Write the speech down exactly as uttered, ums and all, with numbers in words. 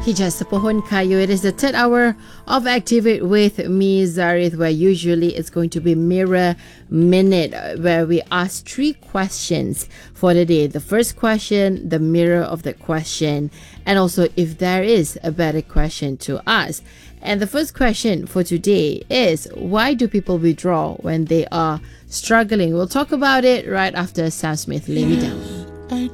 Hijaz Pohon Kayo. It is the third hour of Activate with me, Zarith, where usually it's going to be Mirror Minute, where we ask three questions for the day. The first question, the mirror of the question, and also if there is a better question to ask. And the first question for today is, why do people withdraw when they are struggling? We'll talk about it right after Sam Smith. Lay Me Down. I